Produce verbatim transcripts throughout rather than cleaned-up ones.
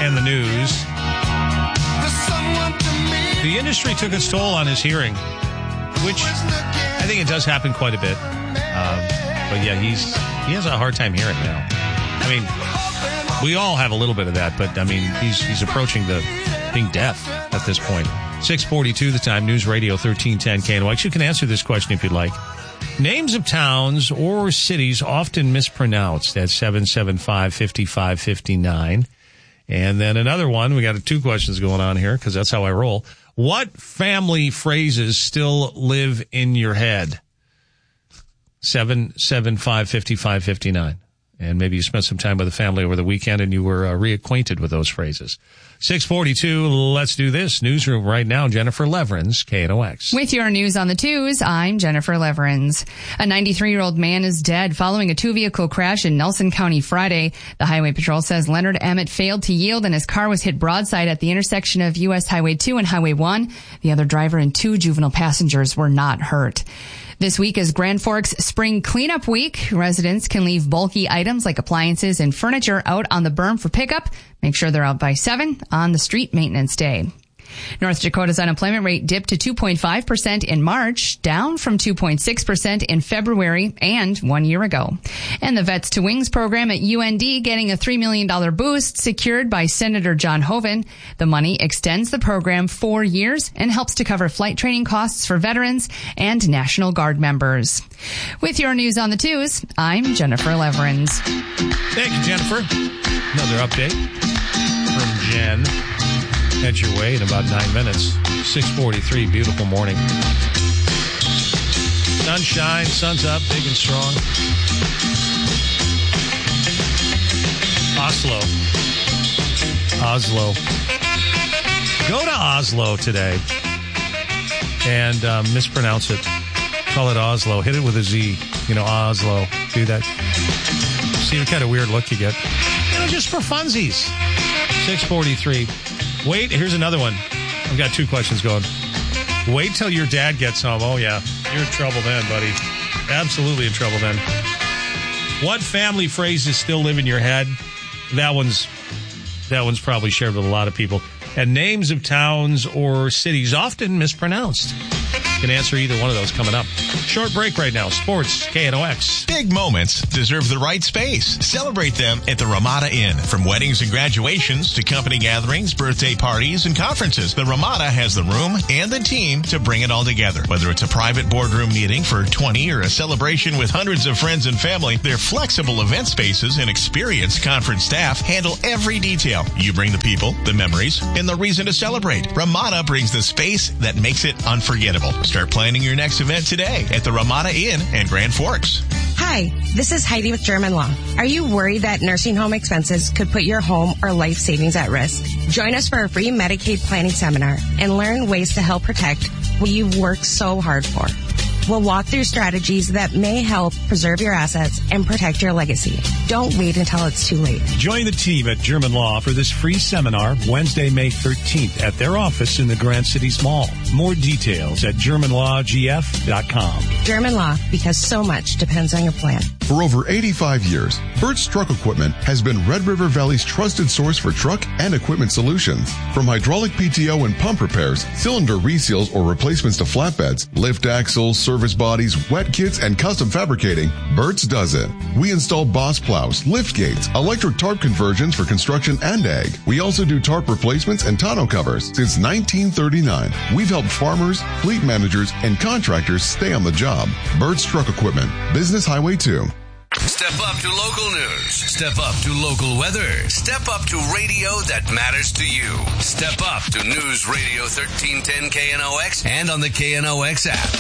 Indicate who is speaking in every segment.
Speaker 1: and the news. The industry took its toll on his hearing, which I think it does happen quite a bit. Um, but yeah, he's he has a hard time hearing now. I mean, we all have a little bit of that, but I mean, he's he's approaching the being deaf at this point. six forty-two the time, News Radio thirteen ten K N O X. You can answer this question if you'd like. Names of towns or cities often mispronounced at seven seven five, five five five nine. And then another one, we got two questions going on here because that's how I roll. What family phrases still live in your head? seven seven five, five five five nine. And maybe you spent some time with the family over the weekend and you were uh, reacquainted with those phrases. six forty-two, let's do this. Newsroom right now, Jennifer Leverins, K N O X.
Speaker 2: With your news on the twos, I'm Jennifer Leverins. A ninety-three-year-old man is dead following a two-vehicle crash in Nelson County Friday. The Highway Patrol says Leonard Emmett failed to yield and his car was hit broadside at the intersection of U S Highway two and Highway one. The other driver and two juvenile passengers were not hurt. This week is Grand Forks Spring Cleanup Week. Residents can leave bulky items like appliances and furniture out on the berm for pickup. Make sure they're out by seven on the street maintenance day. North Dakota's unemployment rate dipped to two point five percent in March, down from two point six percent in February and one year ago. And the Vets to Wings program at U N D getting a three million dollars boost secured by Senator John Hoeven. The money extends the program four years and helps to cover flight training costs for veterans and National Guard members. With your news on the twos, I'm Jennifer Leverins.
Speaker 1: Thank you, Jennifer. Another update from Jen. Head your way in about nine minutes. six forty-three, beautiful morning. Sunshine, sun's up, big and strong. Oslo. Oslo. Go to Oslo today and uh, mispronounce it. Call it Oslo. Hit it with a Z. You know, Oslo. Do that. See what kind of weird look you get. You know, just for funsies. six forty-three. Wait, here's another one. I've got two questions going. Wait till your dad gets home. Oh, yeah. You're in trouble then, buddy. Absolutely in trouble then. What family phrases still live in your head? That one's that one's probably shared with a lot of people. And names of towns or cities often mispronounced. You can answer either one of those coming up. Short break right now. Sports, K N O X.
Speaker 3: Big moments deserve the right space. Celebrate them at the Ramada Inn. From weddings and graduations to company gatherings, birthday parties, and conferences, the Ramada has the room and the team to bring it all together. Whether it's a private boardroom meeting for twenty or a celebration with hundreds of friends and family, their flexible event spaces and experienced conference staff handle every detail. You bring the people, the memories, and the reason to celebrate. Ramada brings the space that makes it unforgettable. Start planning your next event today at the Ramada Inn in Grand Forks.
Speaker 4: Hi, this is Heidi with German Law. Are you worried that nursing home expenses could put your home or life savings at risk? Join us for a free Medicaid planning seminar and learn ways to help protect what you've worked so hard for. We'll walk through strategies that may help preserve your assets and protect your legacy. Don't wait until it's too late.
Speaker 5: Join the team at German Law for this free seminar Wednesday, May thirteenth at their office in the Grand Cities Mall. More details at german law g f dot com.
Speaker 4: German Law, because so much depends on your plan.
Speaker 6: For over eighty-five years, Burt's Truck Equipment has been Red River Valley's trusted source for truck and equipment solutions. From hydraulic P T O and pump repairs, cylinder reseals or replacements to flatbeds, lift axles, service bodies, wet kits, and custom fabricating, Burt's does it. We install Boss plows, lift gates, electric tarp conversions for construction and ag. We also do tarp replacements and tonneau covers. Since nineteen thirty-nine, we've helped farmers, fleet managers, and contractors stay on the job. Burt's Truck Equipment, Business Highway two.
Speaker 7: Step up to local news. Step up to local weather. Step up to radio that matters to you. Step up to News Radio thirteen ten K N O X and on the K N O X app.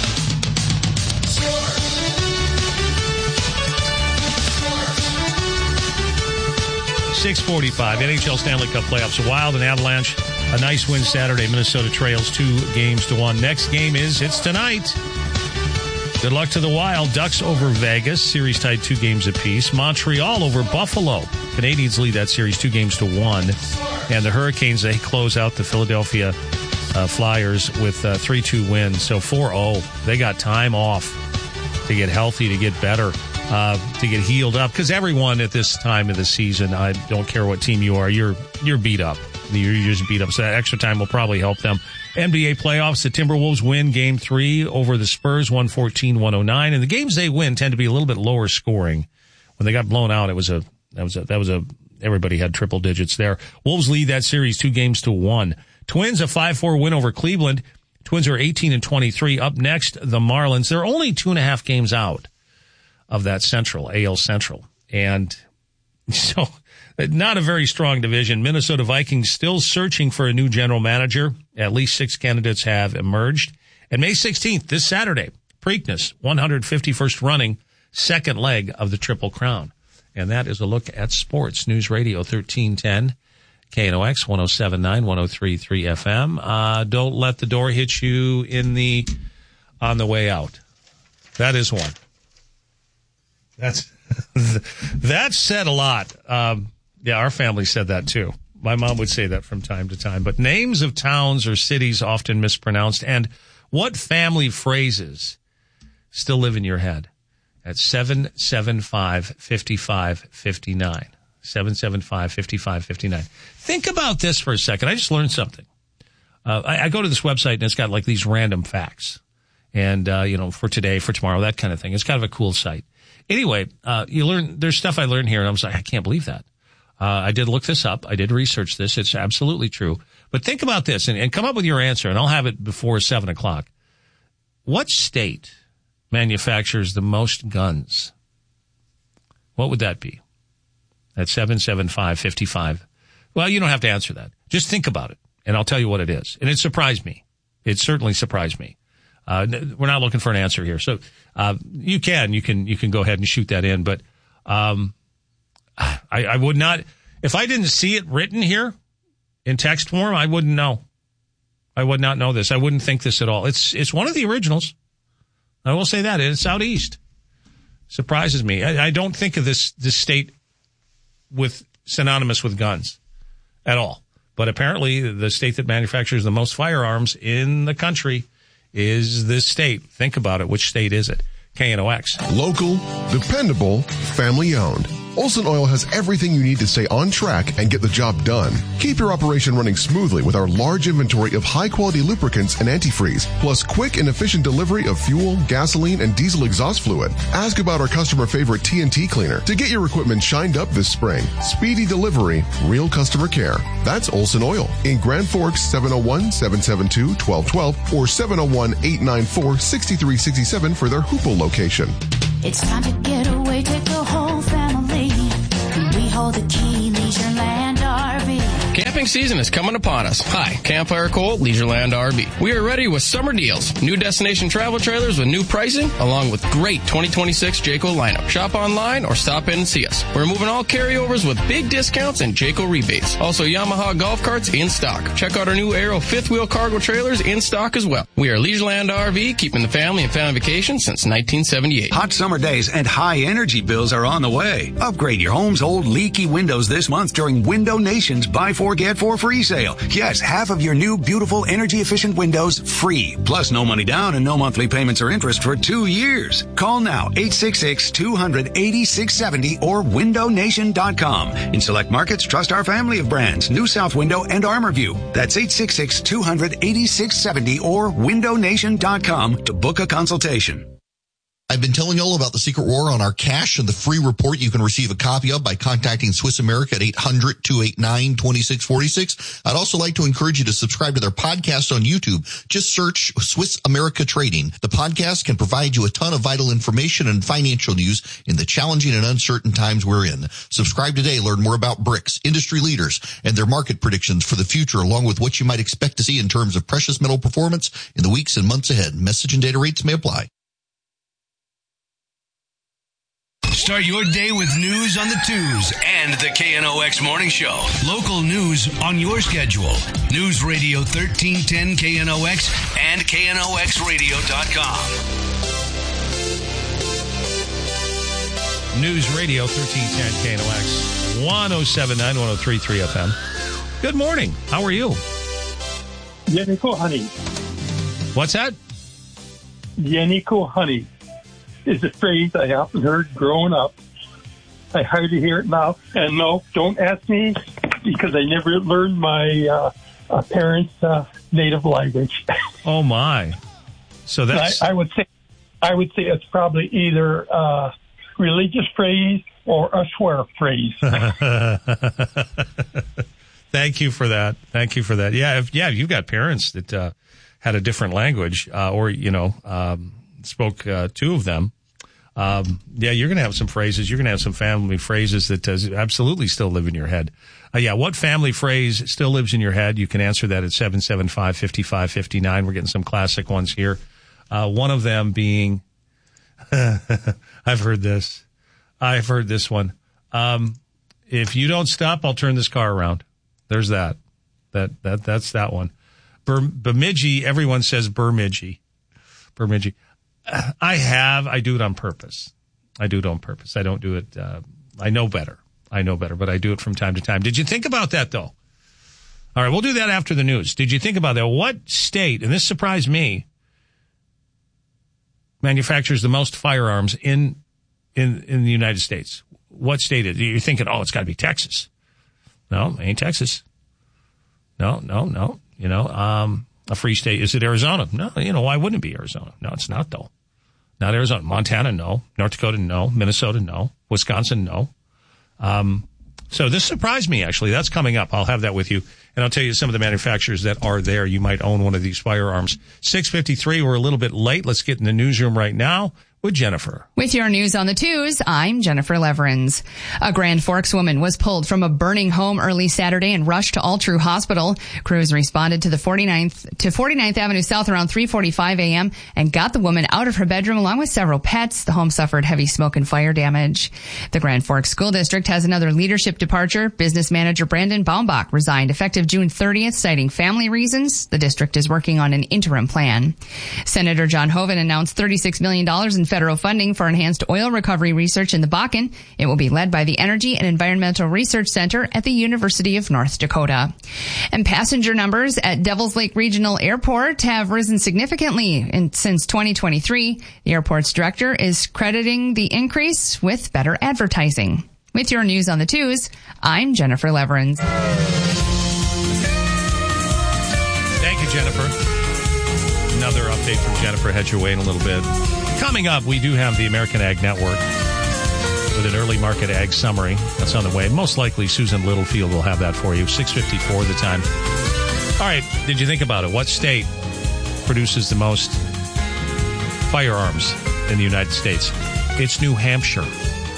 Speaker 1: six forty-five, N H L Stanley Cup playoffs. The Wild and Avalanche, a nice win Saturday. Minnesota trails two games to one. Next game is, it's tonight. Good luck to the Wild. Ducks over Vegas. Series tied two games apiece. Montreal over Buffalo. Canadians lead that series two games to one. And the Hurricanes, they close out the Philadelphia uh, Flyers with a three two win. So four oh. They got time off to get healthy, to get better. uh, to get healed up. Because everyone at this time of the season, I don't care what team you are, you're you're beat up. You're, you're just beat up. So that extra time will probably help them. N B A playoffs, the Timberwolves win game three over the Spurs, one fourteen to one oh nine. And the games they win tend to be a little bit lower scoring. When they got blown out, it was a, that was a, that was a, everybody had triple digits there. Wolves lead that series two games to one. Twins, a five four win over Cleveland. Twins are eighteen and twenty-three. Up next, the Marlins. They're only two and a half games out of that Central, A L Central. And so, not a very strong division. Minnesota Vikings still searching for a new general manager. At least six candidates have emerged. And May sixteenth, this Saturday, Preakness, one hundred fifty-first running, second leg of the Triple Crown. And that is a look at sports. News Radio thirteen ten, K N O X one oh seven point nine, one oh three point three F M. Uh, don't let the door hit you in the, on the way out. That is one. That's, that said a lot. Um, yeah, our family said that too. My mom would say that from time to time. But names of towns or cities often mispronounced. And what family phrases still live in your head? At seven seven five, five five five nine. seven seven five, five five five nine. Think about this for a second. I just learned something. Uh, I, I go to this website and it's got like these random facts. And, uh, you know, for today, for tomorrow, that kind of thing. It's kind of a cool site. Anyway, uh, you learn, there's stuff I learned here and I was like, I can't believe that. Uh, I did look this up. I did research this. It's absolutely true. But think about this and, and come up with your answer and I'll have it before seven o'clock. What state manufactures the most guns? What would that be? At seven seven five, five five. Well, you don't have to answer that. Just think about it, and I'll tell you what it is. And it surprised me. It certainly surprised me. Uh, we're not looking for an answer here. So uh, you can, you can, you can go ahead and shoot that in. But um, I, I would not, if I didn't see it written here in text form, I wouldn't know. I would not know this. I wouldn't think this at all. It's it's one of the originals. I will say that. It's out east. Surprises me. I, I don't think of this this state with synonymous with guns at all. But apparently the state that manufactures the most firearms in the country is this state. Think about it. Which state is it? K N O X.
Speaker 6: Local, dependable, family owned. Olson Oil has everything you need to stay on track and get the job done. Keep your operation running smoothly with our large inventory of high-quality lubricants and antifreeze, plus quick and efficient delivery of fuel, gasoline, and diesel exhaust fluid. Ask about our customer favorite T N T cleaner to get your equipment shined up this spring. Speedy delivery, real customer care. That's Olson Oil in Grand Forks, seven oh one, seven seven two, one two one two or seven oh one, eight nine four, six three six seven for their Hoople location.
Speaker 8: It's time to get away, take the whole family. We hold the key, Leisureland R V.
Speaker 9: Camping season is coming upon us. Hi, Campfire Colt, Leisureland R V. We are ready with summer deals. New destination travel trailers with new pricing, along with great twenty twenty-six Jayco lineup. Shop online or stop in and see us. We're moving all carryovers with big discounts and Jayco rebates. Also, Yamaha golf carts in stock. Check out our new Aero fifth wheel cargo trailers in stock as well. We are Leisureland R V, keeping the family and family vacation since nineteen seventy-eight.
Speaker 10: Hot summer days and high energy bills are on the way. Upgrade your home's old leaky windows this month during Window Nation's Buy Four Get Four free sale. Yes, half of your new beautiful energy efficient windows free. Plus no money down and no monthly payments or interest for two years. Call now eight six six, two hundred, eighty-six seventy or window nation dot com. In select markets, trust our family of brands, New South Window and ArmorView. That's eight six six, two hundred, eighty-six seventy or window nation dot com to book a consultation.
Speaker 11: I've been telling you all about the Secret War on our cash and the free report you can receive a copy of by contacting Swiss America at eight hundred, two eight nine, two six four six. I'd also like to encourage you to subscribe to their podcast on YouTube. Just search Swiss America Trading. The podcast can provide you a ton of vital information and financial news in the challenging and uncertain times we're in. Subscribe today. Learn more about bricks, industry leaders, and their market predictions for the future, along with what you might expect to see in terms of precious metal performance in the weeks and months ahead. Message and data rates may apply.
Speaker 7: Start your day with news on the twos and the K N O X Morning Show. Local news on your schedule. News Radio thirteen ten K N O X and K N O X radio dot com.
Speaker 1: News Radio thirteen ten K N O X, one oh seven point nine, one oh three point three F M. Good morning. How are you?
Speaker 12: Yannico Honey.
Speaker 1: What's that?
Speaker 12: Yannico Honey. is a phrase I often heard growing up. I hardly hear it now. And no, don't ask me because I never learned my uh, uh, parents' uh, native language.
Speaker 1: Oh my! So that's
Speaker 12: I, I would say I would say it's probably either a religious phrase or a swear phrase.
Speaker 1: Thank you for that. Thank you for that. Yeah, if, yeah, you've got parents that uh, had a different language, uh, or you know, um, spoke uh, two of them. Um, yeah, you're going to have some phrases. You're going to have some family phrases that uh, absolutely still live in your head. Uh, yeah, what family phrase still lives in your head? You can answer that at seven seven five, five five five nine. We're getting some classic ones here. Uh, one of them being, I've heard this. I've heard this one. Um, if you don't stop, I'll turn this car around. There's that. That that that's that one. Bur- Bemidji, everyone says Bemidji. Bemidji. I have. I do it on purpose. I do it on purpose. I don't do it. Uh, I know better. I know better, but I do it from time to time. Did you think about that, though? All right, we'll do that after the news. Did you think about that? What state, and this surprised me, manufactures the most firearms in in in the United States? What state is it? You're thinking, oh, it's got to be Texas. No, ain't Texas. No, no, no. You know, um, a free state. Is it Arizona? No, you know, why wouldn't it be Arizona? No, it's not, though. Not Arizona. Montana, no. North Dakota, no. Minnesota, no. Wisconsin, no. Um, so this surprised me, actually. That's coming up. I'll have that with you. And I'll tell you some of the manufacturers that are there. You might own one of these firearms. six fifty-three, we're a little bit late. Let's get in the newsroom right now with Jennifer.
Speaker 2: With your news on the twos, I'm Jennifer Leverins. A Grand Forks woman was pulled from a burning home early Saturday and rushed to All True Hospital. Crews responded to the forty-ninth to forty-ninth Avenue South around three forty-five a.m. and got the woman out of her bedroom along with several pets. The home suffered heavy smoke and fire damage. The Grand Forks School District has another leadership departure. Business manager Brandon Baumbach resigned effective June thirtieth, citing family reasons. The district is working on an interim plan. Senator John Hoeven announced thirty-six million dollars in federal funding for enhanced oil recovery research in the Bakken. It will be led by the Energy and Environmental Research Center at the University of North Dakota. And passenger numbers at Devils Lake Regional Airport have risen significantly in, since twenty twenty-three. The airport's director is crediting the increase with better advertising. With your news on the twos, I'm Jennifer Leverins.
Speaker 1: Thank you, Jennifer. Another update from Jennifer. Head your way in a little bit. Coming up, we do have the American Ag Network with an early market ag summary. That's on the way. Most likely, Susan Littlefield will have that for you. six fifty-four the time. All right, did you think about it? What state produces the most firearms in the United States? It's New Hampshire.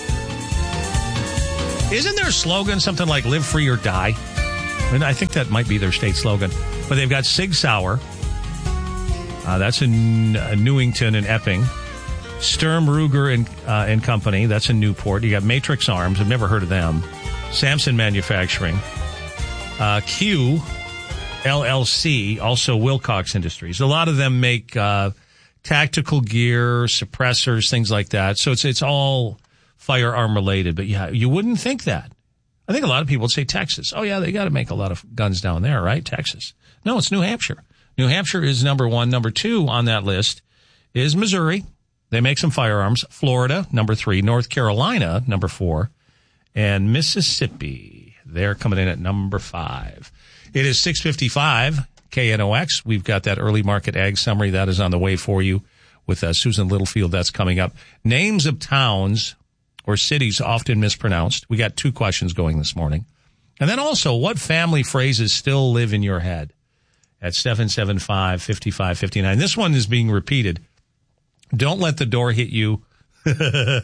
Speaker 1: Isn't their slogan something like live free or die? I mean, I think that might be their state slogan. But they've got Sig Sauer. Uh, that's in uh, Newington and Epping. Sturm, Ruger and, uh, and Company. That's in Newport. You got Matrix Arms. I've never heard of them. Samson Manufacturing. Uh, Q, L L C, also Wilcox Industries. A lot of them make uh, tactical gear, suppressors, things like that. So it's it's all firearm related. But yeah, you wouldn't think that. I think a lot of people would say Texas. Oh, yeah, they got to make a lot of guns down there, right? Texas. No, it's New Hampshire. New Hampshire is number one. Number two on that list is Missouri. They make some firearms. Florida, number three. North Carolina, number four. And Mississippi, they're coming in at number five. It is six fifty-five, K N O X. We've got that early market ag summary. That is on the way for you with uh, Susan Littlefield. That's coming up. Names of towns or cities often mispronounced. We got two questions going this morning. And then also, what family phrases still live in your head? At seven seven five, five five five nine. This one is being repeated. Don't let the door hit you. Don't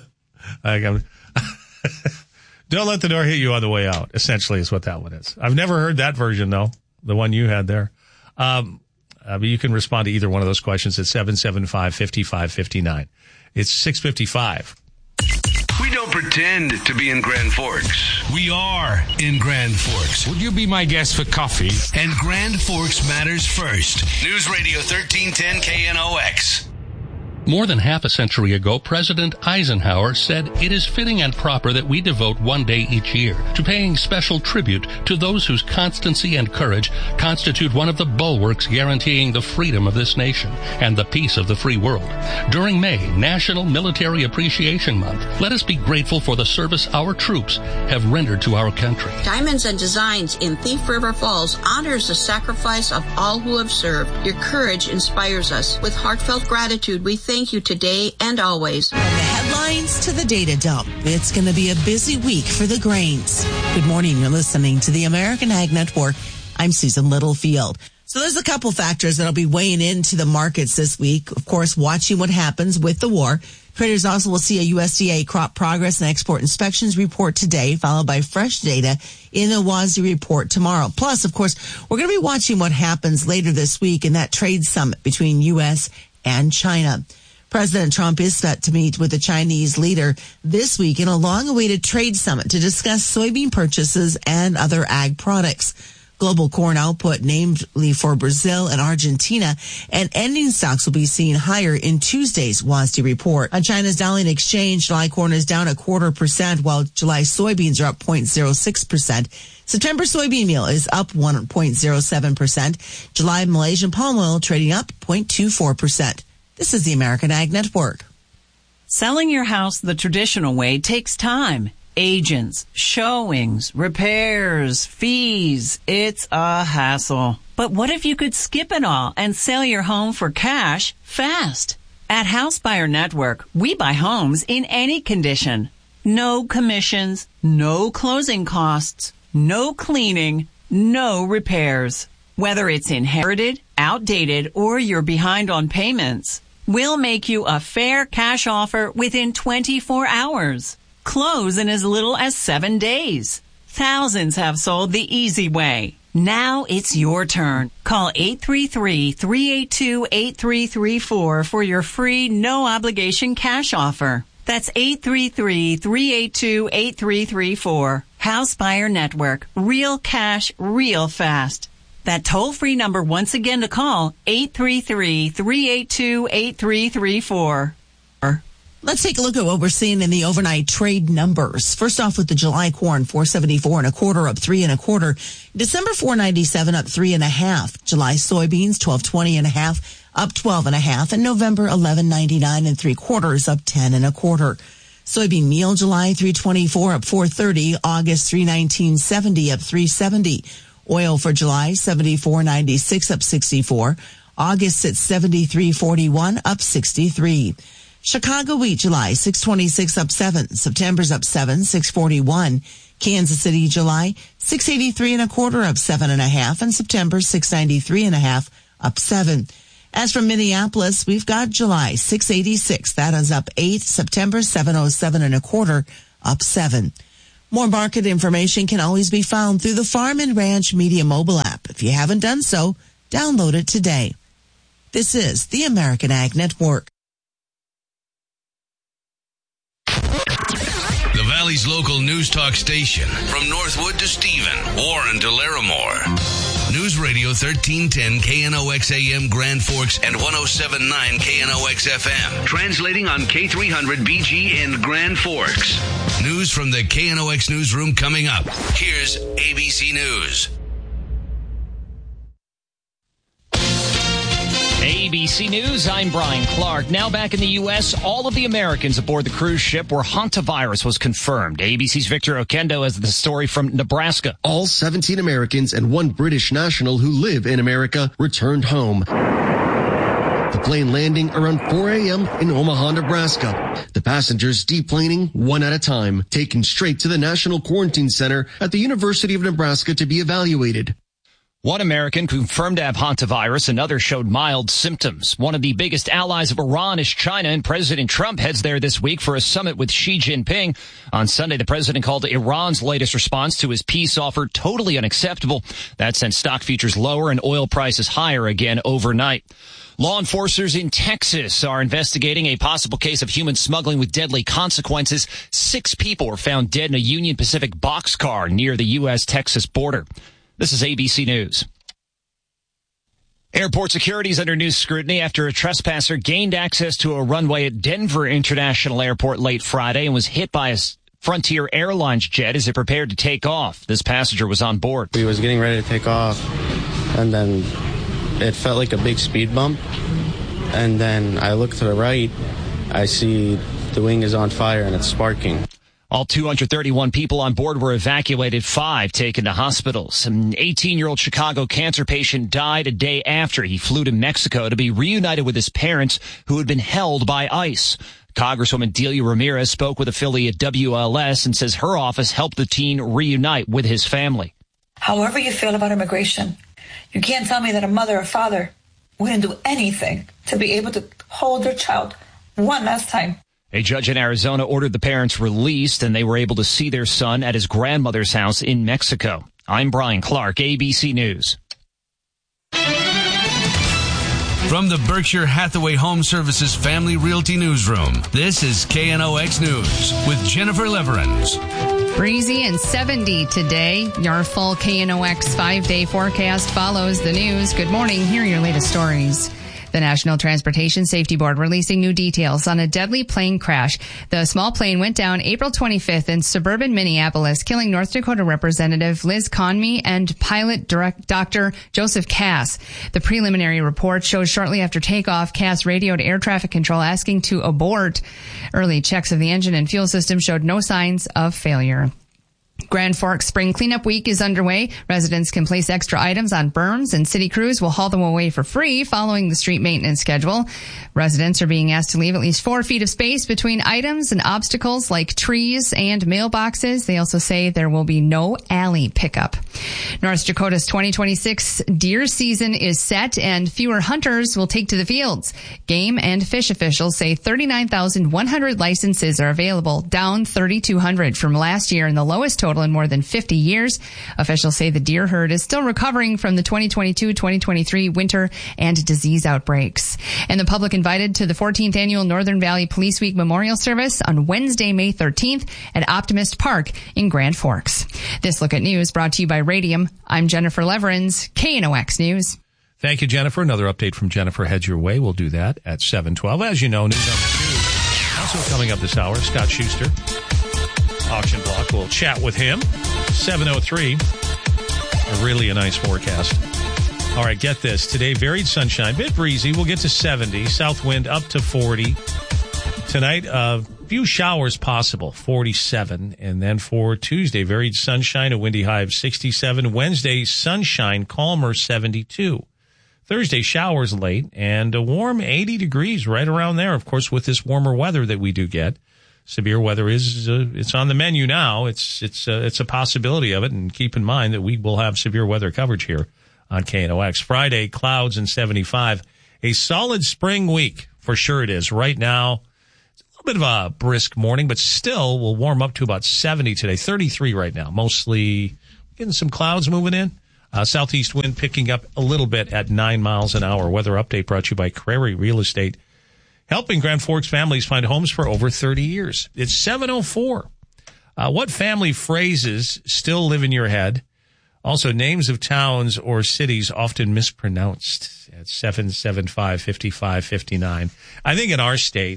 Speaker 1: let the door hit you on the way out, essentially is what that one is. I've never heard that version, though, the one you had there. Um, uh, but you can respond to either one of those questions at seven seven five, five five five nine. It's six fifty-five.
Speaker 7: We don't pretend to be in Grand Forks. We are in Grand Forks.
Speaker 13: Would you be my guest for coffee?
Speaker 7: And Grand Forks matters first. News Radio thirteen ten K N O X.
Speaker 13: More than half a century ago, President Eisenhower said it is fitting and proper that we devote one day each year to paying special tribute to those whose constancy and courage constitute one of the bulwarks guaranteeing the freedom of this nation and the peace of the free world. During May, National Military Appreciation Month, let us be grateful for the service our troops have rendered to our country.
Speaker 14: Diamonds and Designs in Thief River Falls honors the sacrifice of all who have served. Your courage inspires us. With heartfelt gratitude, we thank you today and always.
Speaker 15: From the headlines to the data dump, it's going to be a busy week for the grains. Good morning. You're listening to the American Ag Network. I'm Susan Littlefield. So there's a couple factors that'll be weighing into the markets this week. Of course, watching what happens with the war. Traders also will see a U S D A crop progress and export inspections report today, followed by fresh data in the W A S D report tomorrow. Plus, of course, we're going to be watching what happens later this week in that trade summit between U S and China. President Trump is set to meet with the Chinese leader this week in a long-awaited trade summit to discuss soybean purchases and other ag products. Global corn output, namely for Brazil and Argentina, and ending stocks will be seen higher in Tuesday's W A S D report. On China's Dalian Exchange, July corn is down a quarter percent, while July soybeans are up zero point zero six percent. September soybean meal is up one point zero seven percent. July Malaysian palm oil trading up zero point two four percent. This is the American Ag Network.
Speaker 16: Selling your house the traditional way takes time. Agents, showings, repairs, fees. It's a hassle. But what if you could skip it all and sell your home for cash fast? At House Buyer Network, we buy homes in any condition. No commissions, no closing costs, no cleaning, no repairs. Whether it's inherited, outdated, or you're behind on payments, we'll make you a fair cash offer within twenty-four hours. Close in as little as seven days. Thousands have sold the easy way. Now it's your turn. Call eight three three, three eight two, eight three three four for your free, no-obligation cash offer. That's eight three three, three eight two, eight three three four. House Buyer Network. Real cash, real fast. That toll-free number once again to call, eight three three, three eight two, eight three three four.
Speaker 15: Let's take a look at what we're seeing in the overnight trade numbers. First off with the July corn, four seventy-four and a quarter, up three and a quarter. December four ninety-seven, up three and a half. July soybeans, twelve twenty and a half, up twelve and a half. And November eleven ninety-nine and three quarters, up ten and a quarter. Soybean meal, July three twenty-four, up four thirty. August three nineteen seventy, up three seventy. Oil for July, seventy-four ninety-six, up sixty-four. August at seventy-three forty-one, up sixty-three. Chicago wheat July, six twenty-six, up seven. September's up seven, six forty-one. Kansas City July, six eighty-three and a quarter, up seven and a half. And September, six ninety-three and a half, up seven. As for Minneapolis, we've got July, six eighty-six. That is up eight. September, seven oh seven and a quarter, up seven. More market information can always be found through the Farm and Ranch Media mobile app. If you haven't done so, download it today. This is the American Ag Network.
Speaker 7: The Valley's local news talk station. From Northwood to Stephen, Warren to Larimore. News Radio thirteen ten K N O X A M Grand Forks and one oh seven point nine K N O X F M. Translating on K three hundred B G in Grand Forks. News from the K N O X newsroom coming up. Here's A B C News.
Speaker 17: A B C News, I'm Brian Clark. Now back in the U S, all of the Americans aboard the cruise ship where hantavirus was confirmed. A B C's Victor Oquendo has the story from Nebraska.
Speaker 18: All seventeen Americans and one British national who live in America returned home. The plane landing around four a.m. in Omaha, Nebraska. The passengers deplaning one at a time, taken straight to the National Quarantine Center at the University of Nebraska to be evaluated.
Speaker 17: One American confirmed to have hantavirus, another showed mild symptoms. One of the biggest allies of Iran is China, and President Trump heads there this week for a summit with Xi Jinping. On Sunday, the president called Iran's latest response to his peace offer totally unacceptable. That sent stock futures lower and oil prices higher again overnight. Law enforcers in Texas are investigating a possible case of human smuggling with deadly consequences. Six people were found dead in a Union Pacific boxcar near the U S Texas border. This is A B C News. Airport security is under new scrutiny after a trespasser gained access to a runway at Denver International Airport late Friday and was hit by a Frontier Airlines jet as it prepared to take off. This passenger was on board.
Speaker 19: We was getting ready to take off, and then it felt like a big speed bump. And then I look to the right, I see the wing is on fire and it's sparking.
Speaker 17: All two hundred thirty-one people on board were evacuated, five taken to hospitals. An eighteen-year-old Chicago cancer patient died a day after he flew to Mexico to be reunited with his parents who had been held by ICE. Congresswoman Delia Ramirez spoke with affiliate W L S and says her office helped the teen reunite with his family.
Speaker 20: However you feel about immigration, you can't tell me that a mother or father wouldn't do anything to be able to hold their child one last time.
Speaker 17: A judge in Arizona ordered the parents released, and they were able to see their son at his grandmother's house in Mexico. I'm Brian Clark, A B C News.
Speaker 7: From the Berkshire Hathaway Home Services Family Realty Newsroom, this is K N O X News with Jennifer Leverins.
Speaker 2: Breezy and seventy today. Your full K N O X five-day forecast follows the news. Good morning. Here are your latest stories. The National Transportation Safety Board releasing new details on a deadly plane crash. The small plane went down April twenty-fifth in suburban Minneapolis, killing North Dakota Representative Liz Conmey and pilot direct Doctor Joseph Cass. The preliminary report shows shortly after takeoff, Cass radioed air traffic control asking to abort. Early checks of the engine and fuel system showed no signs of failure. Grand Forks Spring Cleanup Week is underway. Residents can place extra items on berms, and city crews will haul them away for free following the street maintenance schedule. Residents are being asked to leave at least four feet of space between items and obstacles like trees and mailboxes. They also say there will be no alley pickup. North Dakota's twenty twenty-six deer season is set, and fewer hunters will take to the fields. Game and fish officials say thirty-nine thousand one hundred licenses are available, down three thousand two hundred from last year and the lowest total in more than fifty years. Officials say the deer herd is still recovering from the twenty twenty-two twenty twenty-three winter and disease outbreaks. And the public invited to the fourteenth annual Northern Valley Police Week Memorial Service on Wednesday, May thirteenth at Optimist Park in Grand Forks. This Look at News brought to you by Radium. I'm Jennifer Leverins, K N O X News.
Speaker 1: Thank you, Jennifer. Another update from Jennifer heads your way. We'll do that at seven twelve. As you know, news number two. Also coming up this hour, Scott Schuster. Auction block. We'll chat with him. seven oh three. A really a nice forecast. All right, get this. Today, varied sunshine. Bit breezy. We'll get to seventy. South wind up to forty. Tonight, a uh, few showers possible. forty-seven. And then for Tuesday, varied sunshine. A windy high of sixty-seven. Wednesday, sunshine. Calmer, seventy-two. Thursday, showers late. And a warm eighty degrees right around there. Of course, with this warmer weather that we do get. Severe weather is, uh, it's on the menu now. It's, it's, uh, it's a possibility of it. And keep in mind that we will have severe weather coverage here on K N O X. Friday, clouds and seventy-five. A solid spring week. For sure it is. Right now, it's a little bit of a brisk morning, but still will warm up to about seventy today. thirty-three right now. Mostly getting some clouds moving in. Uh, southeast wind picking up a little bit at nine miles an hour. Weather update brought to you by Crary Real Estate. Helping Grand Forks families find homes for over thirty years. It's seven oh four. Uh, what family phrases still live in your head? Also, names of towns or cities often mispronounced at seven seven five, five five five nine. I think in our state,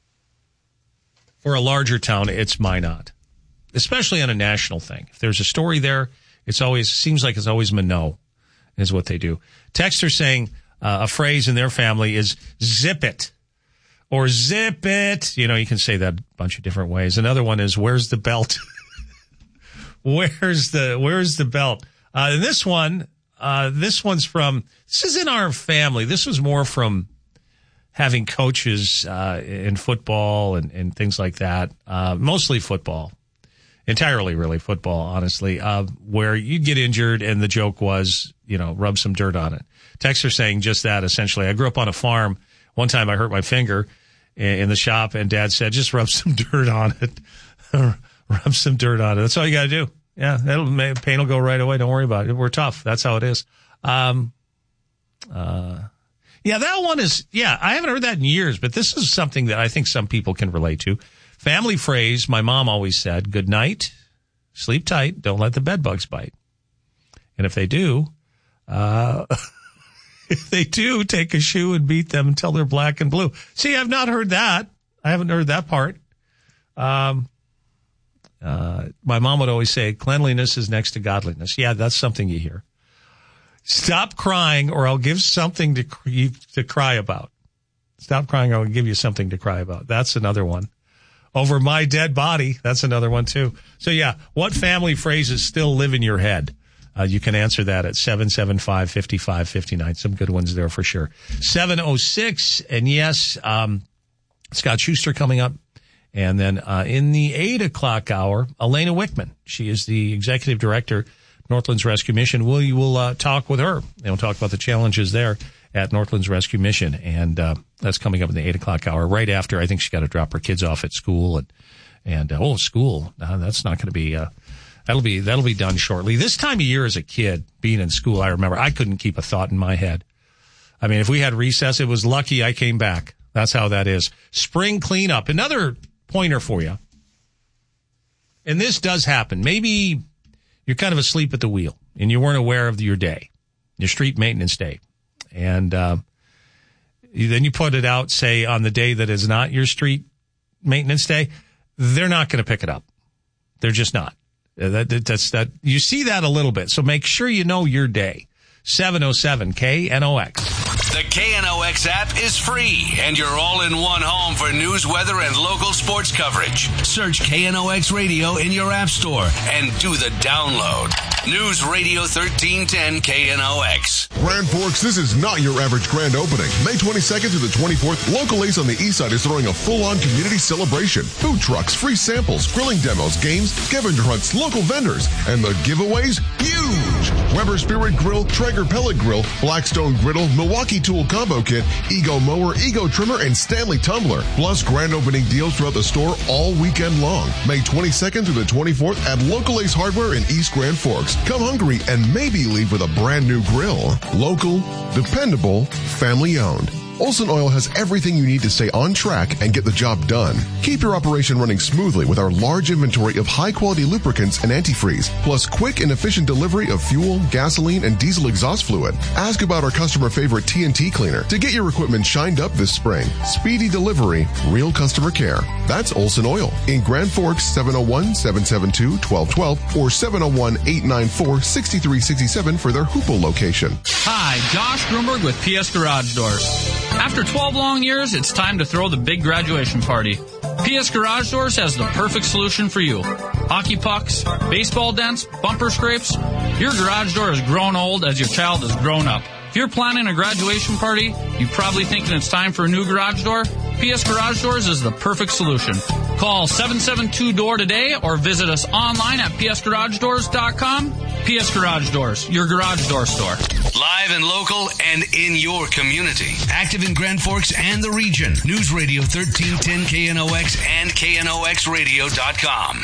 Speaker 1: for a larger town, it's Minot, especially on a national thing. If there's a story there, it's always seems like it's always Minot is what they do. Texter saying uh, a phrase in their family is zip it. Or zip it. You know, you can say that a bunch of different ways. Another one is, where's the belt? where's the, where's the belt? Uh, and this one, uh, this one's from, this is in our family. This was more from having coaches, uh, in football and, and things like that. Uh, mostly football. Entirely really football, honestly. Uh, where you'd get injured and the joke was, you know, rub some dirt on it. Texter saying just that, essentially. I grew up on a farm. One time I hurt my finger in the shop and Dad said, just rub some dirt on it. Rub some dirt on it. That's all you got to do. Yeah, that'll, pain will go right away. Don't worry about it. We're tough. That's how it is. Um, uh, yeah, that one is, yeah, I haven't heard that in years, but this is something that I think some people can relate to. Family phrase, my mom always said, good night, sleep tight, don't let the bed bugs bite. And if they do, uh, They do take a shoe and beat them until they're black and blue. See, I've not heard that. I haven't heard that part. Um, uh, my mom would always say, cleanliness is next to godliness. Yeah, that's something you hear. Stop crying or I'll give something to, to cry about. Stop crying or I'll give you something to cry about. That's another one. Over my dead body. That's another one too. So yeah, what family phrases still live in your head? Uh, you can answer that at seven seven five, five five five nine. Some good ones there for sure. seven oh six. And yes, um, Scott Schuster coming up. And then uh, in the eight o'clock hour, Elena Wickman. She is the executive director, Northlands Rescue Mission. We will uh, talk with her. And we'll talk about the challenges there at Northlands Rescue Mission. And uh, that's coming up in the eight o'clock hour, right after. I think she's got to drop her kids off at school. And, and uh, oh, school. Uh, that's not going to be... Uh, That'll be, that'll be done shortly. This time of year as a kid, being in school, I remember I couldn't keep a thought in my head. I mean, if we had recess, it was lucky I came back. That's how that is. Spring cleanup. Another pointer for you. And this does happen. Maybe you're kind of asleep at the wheel and you weren't aware of your day, your street maintenance day. And, uh, then you put it out, say, on the day that is not your street maintenance day. They're not going to pick it up. They're just not. That, that, that's that. You see that a little bit. So make sure you know your day. seven oh seven K N O X.
Speaker 7: The K N O X app is free, and you're all in one home for news, weather, and local sports coverage. Search K N O X Radio in your app store and do the download. News Radio thirteen ten K N O X.
Speaker 6: Grand Forks, this is not your average grand opening. May twenty-second through the twenty-fourth, Local Ace on the East Side is throwing a full-on community celebration. Food trucks, free samples, grilling demos, games, scavenger hunts, local vendors, and the giveaways, huge! Weber Spirit Grill, Traeger Pellet Grill, Blackstone Griddle, Milwaukee Tool Combo Kit, Ego Mower, Ego Trimmer, and Stanley Tumbler. Plus grand opening deals throughout the store all weekend long. May twenty-second through the twenty-fourth at Local Ace Hardware in East Grand Forks. Come hungry and maybe leave with a brand new grill. Local, dependable, family owned. Olson Oil has everything you need to stay on track and get the job done. Keep your operation running smoothly with our large inventory of high-quality lubricants and antifreeze, plus quick and efficient delivery of fuel, gasoline, and diesel exhaust fluid. Ask about our customer favorite T N T cleaner to get your equipment shined up this spring. Speedy delivery, real customer care. That's Olson Oil in Grand Forks, seven oh one, seven seven two, one two one two or seven oh one, eight nine four, six three six seven for their Hoopo location.
Speaker 21: Hi, Josh Grunberg with P S Garage Doors. After twelve long years, it's time to throw the big graduation party. P S Garage Doors has the perfect solution for you. Hockey pucks, baseball dents, bumper scrapes. Your garage door has grown old as your child has grown up. If you're planning a graduation party, you're probably thinking it's time for a new garage door. P S Garage Doors is the perfect solution. Call seven seven two D O O R today or visit us online at p s garage doors dot com. P S Garage Doors, your garage door store.
Speaker 7: Live and local and in your community. Active in Grand Forks and the region. News Radio thirteen ten K N O X and K N O X radio dot com.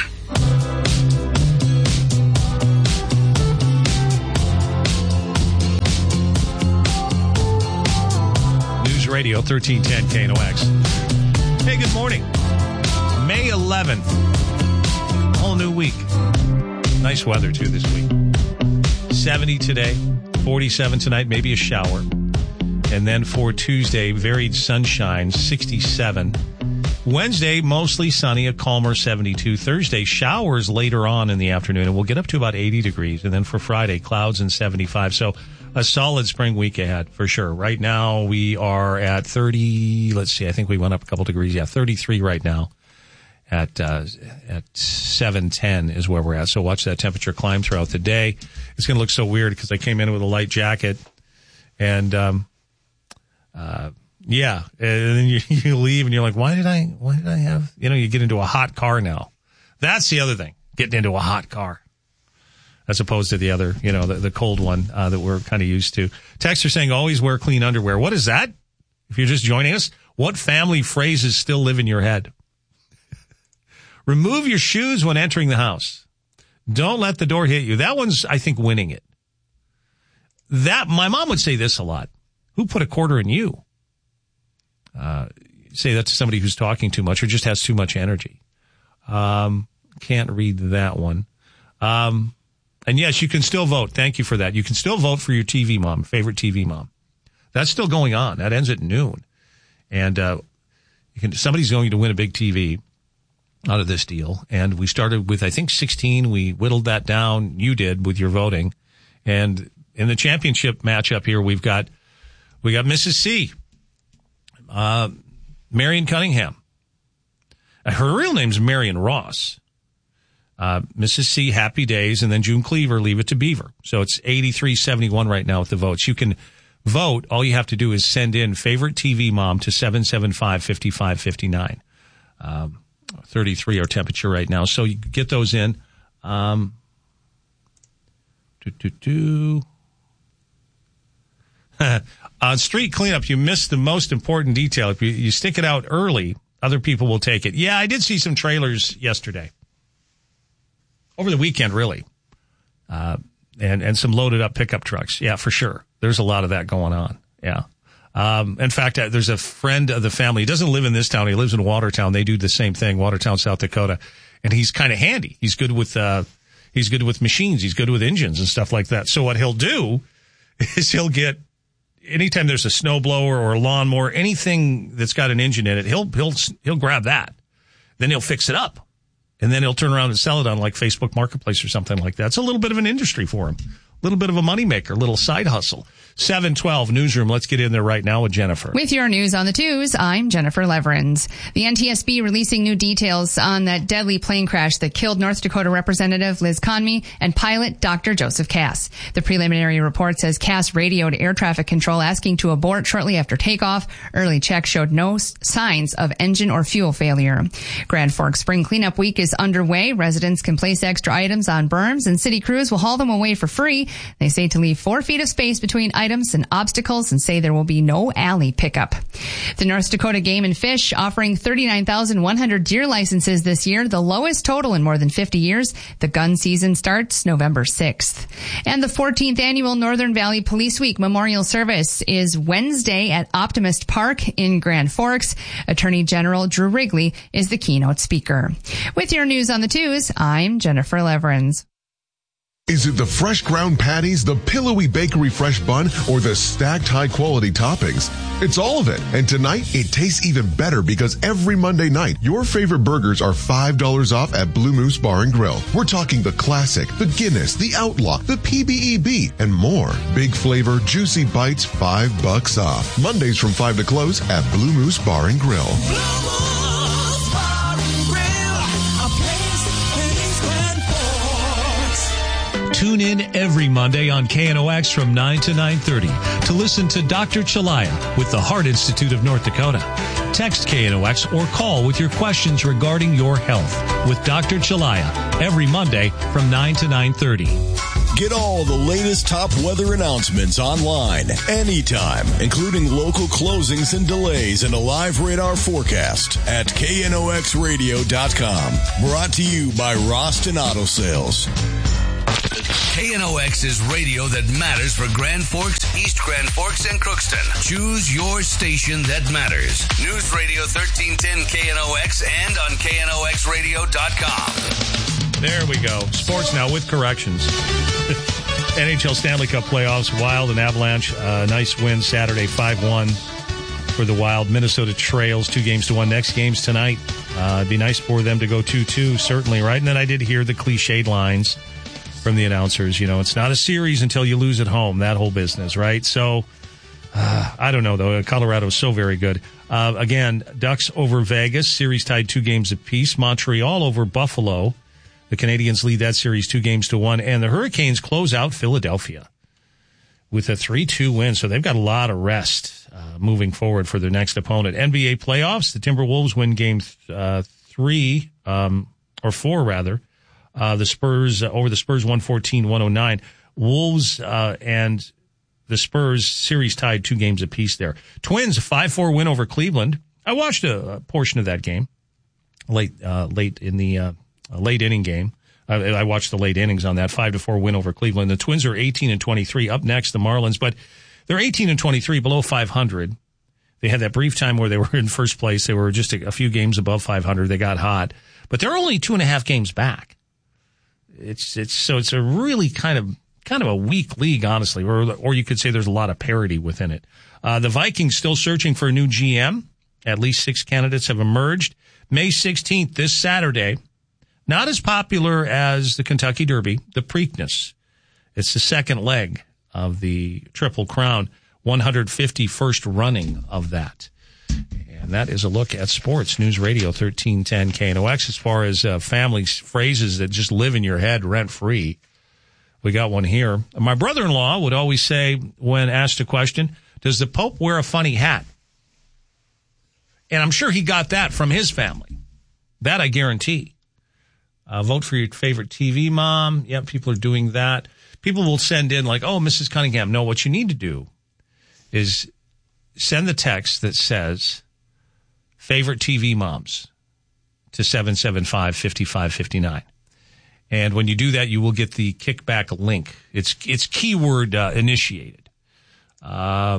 Speaker 1: News Radio thirteen ten K N O X. Hey, good morning. May eleventh. Whole new week. Nice weather, too, this week. seventy today, forty-seven tonight, maybe a shower. And then for Tuesday, varied sunshine, sixty-seven. Wednesday, mostly sunny, a calmer seventy-two. Thursday, showers later on in the afternoon, and we'll get up to about eighty degrees. And then for Friday, clouds and seventy-five. So a solid spring week ahead, for sure. Right now, we are at thirty, let's see, I think we went up a couple degrees. Yeah, thirty-three right now. At uh, at seven ten is where we're at. So watch that temperature climb throughout the day. It's going to look so weird because I came in with a light jacket, and um, uh, yeah, and then you, you leave and you're like, why did I? Why did I have? You know, you get into a hot car now. That's the other thing, getting into a hot car, as opposed to the other, you know, the, the cold one uh, that we're kind of used to. Texts are saying always wear clean underwear. What is that? If you're just joining us, what family phrases still live in your head? Remove your shoes when entering the house. Don't let the door hit you. That one's, I think, winning it. That, my mom would say this a lot. Who put a quarter in you? Uh, say that to somebody who's talking too much or just has too much energy. Um, can't read that one. Um, and yes, you can still vote. Thank you for that. You can still vote for your T V mom, favorite T V mom. That's still going on. That ends at noon. And uh, you can, somebody's going to win a big T V out of this deal. And we started with, I think, sixteen. We whittled that down. You did with your voting. And in the championship matchup here, we've got we got Missus C, uh, Marion Cunningham. Her real name's Marion Ross. Uh, Missus C, Happy Days, and then June Cleaver, Leave It to Beaver. So it's eighty-three seventy-one right now with the votes. You can vote. All you have to do is send in favorite T V mom to seven seven five, five five five nine. Um, thirty-three our temperature right now. So you get those in. Um, doo, doo, doo. On street cleanup, you missed the most important detail. If you, you stick it out early, other people will take it. Yeah, I did see some trailers yesterday. Over the weekend, really. Uh, and, and some loaded up pickup trucks. Yeah, for sure. There's a lot of that going on. Yeah. Um, in fact, uh, there's a friend of the family. He doesn't live in this town. He lives in Watertown. They do the same thing, Watertown, South Dakota. And he's kind of handy. He's good with, uh, he's good with machines. He's good with engines and stuff like that. So what he'll do is he'll get, anytime there's a snowblower or a lawnmower, anything that's got an engine in it, he'll, he'll, he'll grab that. Then he'll fix it up. And then he'll turn around and sell it on like Facebook Marketplace or something like that. It's a little bit of an industry for him. A little bit of a moneymaker, a little side hustle. seven twelve Newsroom. Let's get in there right now with Jennifer.
Speaker 2: With your news on the twos, I'm Jennifer Leverins. The N T S B releasing new details on that deadly plane crash that killed North Dakota Representative Liz Conmey and pilot Doctor Joseph Cass. The preliminary report says Cass radioed air traffic control asking to abort shortly after takeoff. Early checks showed no signs of engine or fuel failure. Grand Forks Spring Cleanup Week is underway. Residents can place extra items on berms and city crews will haul them away for free. They say to leave four feet of space between items and obstacles and say there will be no alley pickup. The North Dakota Game and Fish offering thirty-nine thousand one hundred deer licenses this year, the lowest total in more than fifty years. The gun season starts November sixth. And the fourteenth annual Northern Valley Police Week Memorial Service is Wednesday at Optimist Park in Grand Forks. Attorney General Drew Wrigley is the keynote speaker. With your news on the twos, I'm Jennifer Leverins.
Speaker 6: Is it the fresh ground patties, the pillowy bakery fresh bun, or the stacked high-quality toppings? It's all of it. And tonight, it tastes even better because every Monday night, your favorite burgers are five dollars off at Blue Moose Bar and Grill. We're talking the classic, the Guinness, the Outlaw, the P B E B, and more. Big flavor, juicy bites, five bucks off. Mondays from five to close at Blue Moose Bar and Grill.
Speaker 5: Tune in every Monday on K N O X from nine to nine thirty to listen to Doctor Chalaya with the Heart Institute of North Dakota. Text K N O X or call with your questions regarding your health with Doctor Chalaya every Monday from nine to nine thirty.
Speaker 3: Get all the latest top weather announcements online, anytime, including local closings and delays and a live radar forecast at K N O X radio dot com. Brought to you by Roston Auto Sales.
Speaker 7: K N O X is radio that matters for Grand Forks, East Grand Forks, and Crookston. Choose your station that matters. News Radio thirteen ten K N O X and on K N O X radio dot com.
Speaker 1: There we go. Sports now with corrections. N H L Stanley Cup playoffs, Wild and Avalanche. Uh, nice win Saturday, five one for the Wild. Minnesota trails two games to one. Next game's tonight. Uh, it'd be nice for them to go two two, certainly, right? And then I did hear the cliched lines from the announcers. You know, it's not a series until you lose at home, that whole business, right? So, uh, I don't know, though. Colorado's so very good. Uh, again, Ducks over Vegas, series tied two games apiece. Montreal over Buffalo. The Canadians lead that series two games to one. And the Hurricanes close out Philadelphia with a three two win. So they've got a lot of rest uh, moving forward for their next opponent. N B A playoffs, the Timberwolves win game uh, three, um, or four, rather. Uh, the Spurs, uh, over the Spurs, one fourteen one oh nine. Wolves uh, and the Spurs series tied two games apiece there. Twins, a five four win over Cleveland. I watched a, a portion of that game late uh, late in the uh, late inning game. I, I watched the late innings on that five to four win over Cleveland. The Twins are eighteen and twenty-three. Up next, the Marlins, but they're eighteen and twenty-three, below five hundred. They had that brief time where they were in first place. They were just a, a few games above five hundred. They got hot, but they're only two and a half games back. It's, it's, so it's a really kind of kind of a weak league, honestly, or, or you could say there's a lot of parity within it. Uh, the Vikings still searching for a new G M. At least six candidates have emerged. May sixteenth, this Saturday, not as popular as the Kentucky Derby, the Preakness. It's the second leg of the Triple Crown, one hundred fifty-first running of that. And that is a look at sports. News Radio thirteen ten K N O X. As far as uh, family phrases that just live in your head rent-free, we got one here. My brother-in-law would always say, when asked a question, does the Pope wear a funny hat? And I'm sure he got that from his family. That I guarantee. Uh, vote for your favorite T V mom. Yeah, people are doing that. People will send in like, oh, Missus Cunningham. No, what you need to do is send the text that says favorite T V moms to seven seven five, five five five nine. And when you do that, you will get the kickback link. It's it's keyword uh, initiated. Uh,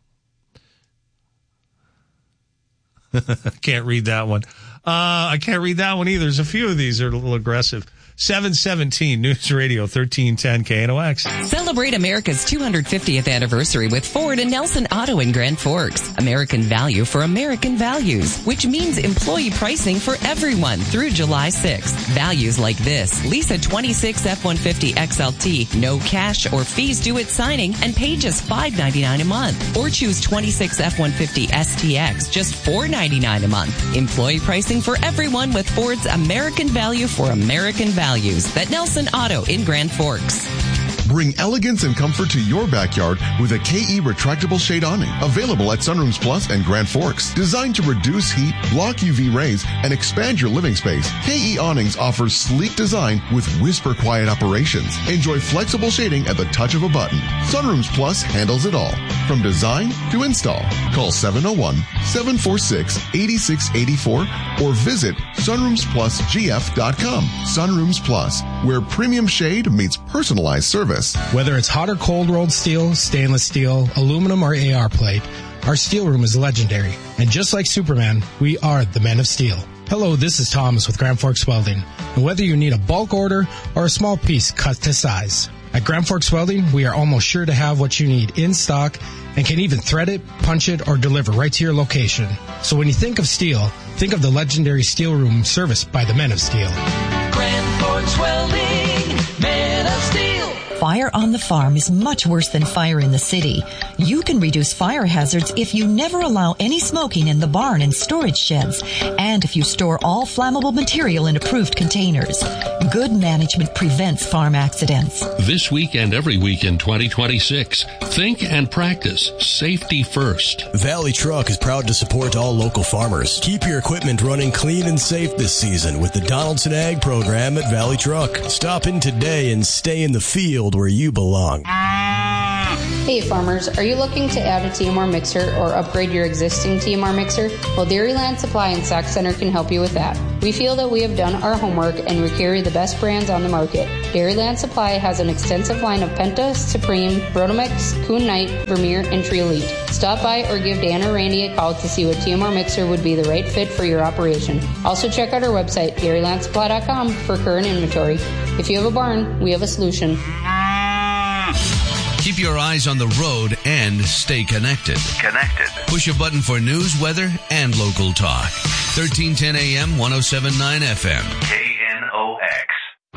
Speaker 1: can't read that one. Uh, I can't read that one either. There's a few of these that are a little aggressive. seven seventeen News Radio thirteen ten K N O X.
Speaker 4: Celebrate America's two hundred fiftieth anniversary with Ford and Nelson Auto in Grand Forks. American value for American values, which means employee pricing for everyone through July sixth. Values like this: lease a twenty-six F one fifty X L T, no cash or fees due at signing, and pay just five ninety-nine a month. Or choose twenty-six F one fifty S T X, just four ninety-nine a month. Employee pricing for everyone with Ford's American value for American values. Values. That Nelson Auto in Grand Forks.
Speaker 6: Bring elegance and comfort to your backyard with a K E retractable shade awning. Available at Sunrooms Plus and Grand Forks. Designed to reduce heat, block U V rays, and expand your living space, K E Awnings offers sleek design with whisper quiet operations. Enjoy flexible shading at the touch of a button. Sunrooms Plus handles it all, from design to install. Call seven oh one, seven four six, eight six eight four or visit sunrooms plus g f dot com. Sunrooms Plus, where premium shade meets personalized service.
Speaker 22: Whether it's hot or cold rolled steel, stainless steel, aluminum, or A R plate, our steel room is legendary. And just like Superman, we are the Men of Steel. Hello, this is Thomas with Grand Forks Welding. And whether you need a bulk order or a small piece cut to size, at Grand Forks Welding, we are almost sure to have what you need in stock and can even thread it, punch it, or deliver right to your location. So when you think of steel, think of the legendary steel room serviced by the Men of Steel.
Speaker 23: Grand Forks Welding, Men of Steel.
Speaker 24: Fire on the farm is much worse than fire in the city. You can reduce fire hazards if you never allow any smoking in the barn and storage sheds, and if you store all flammable material in approved containers. Good management prevents farm accidents.
Speaker 13: This week and every week in twenty twenty-six, think and practice safety first.
Speaker 3: Valley Truck is proud to support all local farmers. Keep your equipment running clean and safe this season with the Donaldson Ag program at Valley Truck. Stop in today and stay in the field where you belong.
Speaker 25: Hey farmers, are you looking to add a T M R mixer or upgrade your existing T M R mixer? Well, Dairyland Supply and Sac Center can help you with that. We feel that we have done our homework and we carry the best brands on the market. Dairyland Supply has an extensive line of Penta, Supreme, Rotomix, Kuhn Knight, Vermeer, and Tree Elite. Stop by or give Dan or Randy a call to see what T M R mixer would be the right fit for your operation. Also check out our website, dairyland supply dot com, for current inventory. If you have a barn, we have a solution.
Speaker 7: Keep your eyes on the road and stay connected. Connected. Push a button for news, weather, and local talk. thirteen ten A M, ten seventy-nine F M. K N O X.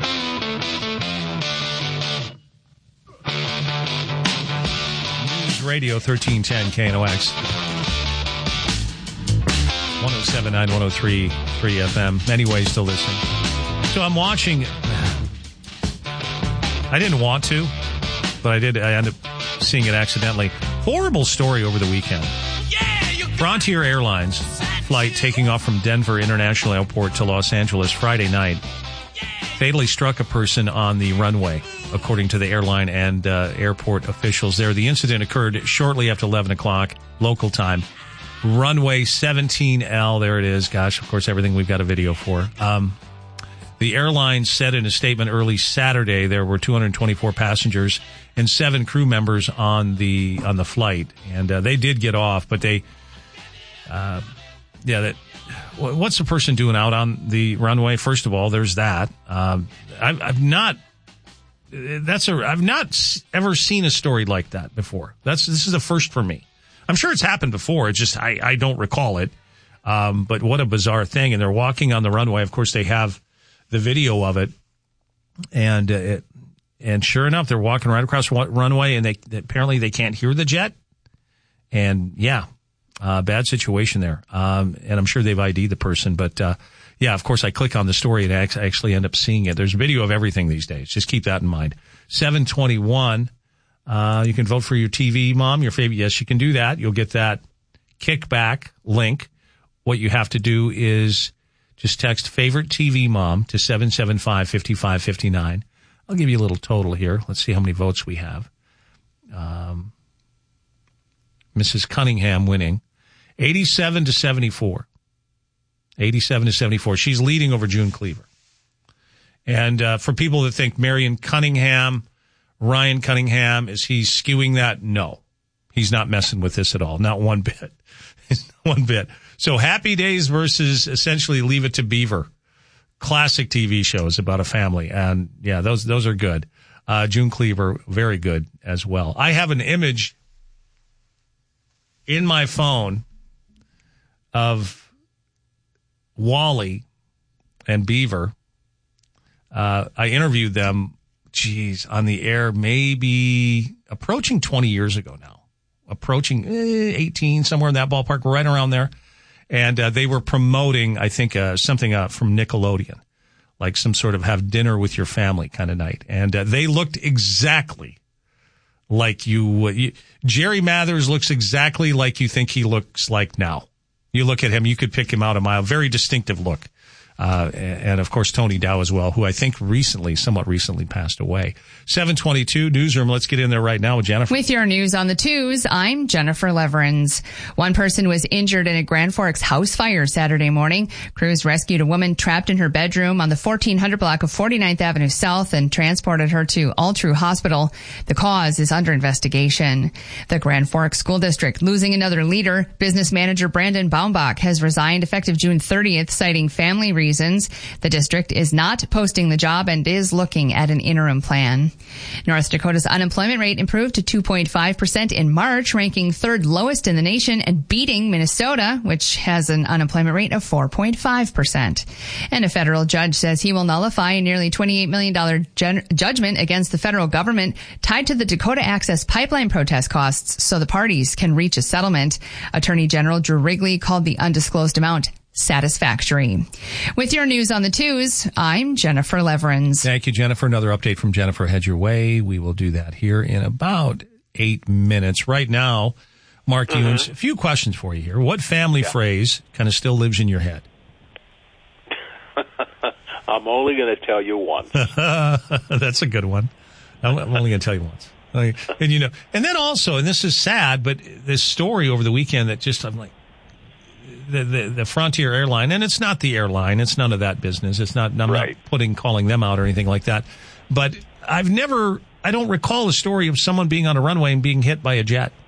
Speaker 1: News Radio thirteen ten K N O X. ten seventy-nine, ten oh three point three F M. Many ways to listen. So I'm watching. I didn't want to. But I did. I ended up seeing it accidentally. Horrible story over the weekend. Frontier Airlines flight taking off from Denver International Airport to Los Angeles Friday night fatally struck a person on the runway, according to the airline and uh, airport officials there. The incident occurred shortly after eleven o'clock local time. Runway seventeen L, there it is. Gosh, of course, everything we've got a video for. Um, the airline said in a statement early Saturday there were two hundred twenty-four passengers and seven crew members on the on the flight, and uh, they did get off, but they, uh, yeah, that. What's the person doing out on the runway? First of all, there's that. Um, I've, I've not that's a, I've not s- ever seen a story like that before. That's, this is a first for me. I'm sure it's happened before. It's just, I, I don't recall it. Um, but what a bizarre thing. And they're walking on the runway. Of course, they have the video of it. And, uh, it, and sure enough, they're walking right across the runway, and they, apparently they can't hear the jet. And yeah, uh, bad situation there. Um, and I'm sure they've I D'd the person, but, uh, yeah, of course, I click on the story and I actually end up seeing it. There's video of everything these days. Just keep that in mind. seven twenty-one. Uh, you can vote for your T V mom, your favorite. Yes, you can do that. You'll get that kickback link. What you have to do is just text favorite T V mom to seven seven five, five five five nine. I'll give you a little total here. Let's see how many votes we have. Um, Missus Cunningham winning eighty-seven to seventy-four. eighty-seven to seventy-four. She's leading over June Cleaver. And uh, for people that think Marion Cunningham, Ryan Cunningham, is he skewing that? No. He's not messing with this at all. Not one bit. Not one bit. So Happy Days versus essentially Leave It to Beaver. Classic T V shows about a family. And yeah, those those are good. Uh, June Cleaver, very good as well. I have an image in my phone of Wally and Beaver. Uh, I interviewed them, geez, on the air maybe approaching twenty years ago now. Approaching eh, eighteen, somewhere in that ballpark, right around there. And uh, they were promoting, I think, uh, something uh, from Nickelodeon, like some sort of have dinner with your family kind of night. And uh, they looked exactly like you, uh, you. Jerry Mathers looks exactly like you think he looks like now. You look at him, you could pick him out a mile. Very distinctive look. Uh, and of course, Tony Dow as well, who I think recently, somewhat recently passed away. seven twenty-two Newsroom. Let's get in there right now with Jennifer.
Speaker 2: With your news on the twos, I'm Jennifer Leverins. One person was injured in a Grand Forks house fire Saturday morning. Crews rescued a woman trapped in her bedroom on the fourteen hundred block of forty-ninth Avenue South and transported her to Altru Hospital. The cause is under investigation. The Grand Forks School District losing another leader. Business manager Brandon Baumbach has resigned effective June thirtieth, citing family reasons. The district is not posting the job and is looking at an interim plan. North Dakota's unemployment rate improved to two point five percent in March, ranking third lowest in the nation and beating Minnesota, which has an unemployment rate of four point five percent. And a federal judge says he will nullify a nearly twenty-eight million dollars gen- judgment against the federal government tied to the Dakota Access Pipeline protest costs so the parties can reach a settlement. Attorney General Drew Wrigley called the undisclosed amount satisfactory. With your news on the twos, I'm Jennifer Leverins.
Speaker 1: Thank you, Jennifer. Another update from Jennifer. Head your way. We will do that here in about eight minutes. Right now, Mark mm-hmm. Ewens, a few questions for you here. What family yeah. phrase kind of still lives in your head?
Speaker 8: I'm only going to tell you once.
Speaker 1: That's a good one. I'm only going to tell you once. And you know, and then also, and this is sad, but this story over the weekend that just, I'm like, The, the the Frontier airline, and it's not the airline, it's none of that business. It's not, I'm right. not putting, calling them out or anything like that. But I've never, I don't recall a story of someone being on a runway and being hit by a jet.